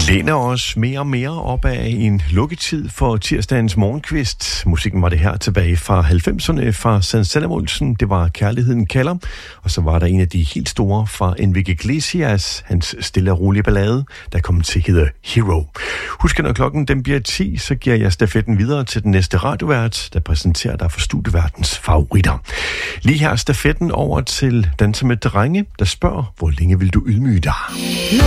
læner os mere og mere op af en lukketid for tirsdagens morgenkvist. Musikken var det her tilbage fra 90'erne fra San Samuelsen. Det var Kærligheden kalder. Og så var der en af de helt store fra Enrique Iglesias, hans stille og rolige ballade, der kom til at hedde Hero. Husk, når klokken den bliver 10, så giver jeg stafetten videre til den næste radiovært, der præsenterer dig for studieværtens favoritter. Lige her stafetten over til Danser med Drenge, der spørger, hvor længe vil du ydmyge dig?